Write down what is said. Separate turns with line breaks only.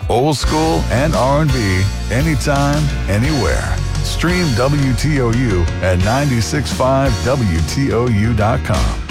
Old school and R&B, anytime, anywhere. Stream WTOU at 96.5WTOU.com.